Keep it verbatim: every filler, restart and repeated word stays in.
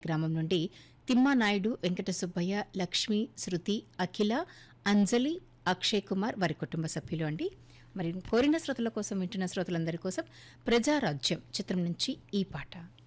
గ్రామం నుండి తిమ్మానాయుడు, వెంకట సుబ్బయ్య, లక్ష్మి, శృతి, అఖిల, అంజలి, అక్షయ్ కుమార్ వారి కుటుంబ సభ్యులు అండి. మరి కోరిన శ్రోతల కోసం, వింటున్న శ్రోతలందరి కోసం ప్రజారాజ్యం చిత్రం నుంచి ఈ పాట.